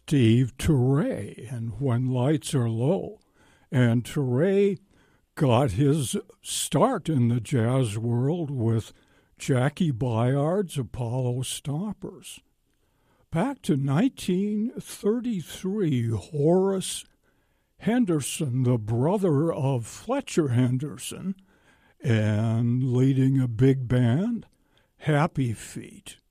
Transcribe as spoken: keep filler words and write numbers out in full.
Steve Turre and When Lights Are Low. And Turre got his start in the jazz world with Jackie Byard's Apollo Stoppers. Back to nineteen thirty-three, Horace Henderson, the brother of Fletcher Henderson, and leading a big band, Happy Feet.